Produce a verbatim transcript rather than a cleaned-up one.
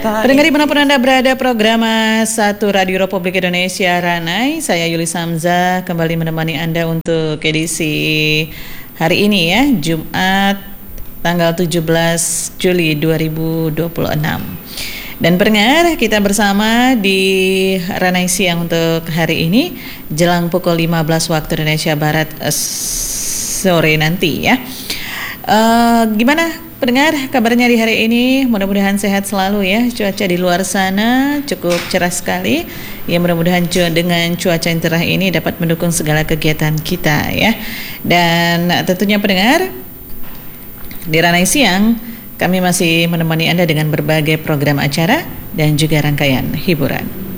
Pendengar dimanapun Anda berada, program satu Radio Republik Indonesia Ranai, saya Yuli Samza kembali menemani Anda untuk edisi hari ini ya, Jumat tanggal tujuh belas Juli dua ribu dua puluh enam. Dan pendengar, kita bersama di Ranai Siang untuk hari ini jelang pukul lima belas waktu Indonesia Barat sore nanti ya. Uh, gimana pendengar kabarnya di hari ini? Mudah-mudahan sehat selalu ya. Cuaca di luar sana cukup cerah sekali. Ya, mudah-mudahan dengan cuaca yang cerah ini dapat mendukung segala kegiatan kita ya. Dan tentunya pendengar, di Ranai Siang kami masih menemani Anda dengan berbagai program acara dan juga rangkaian hiburan.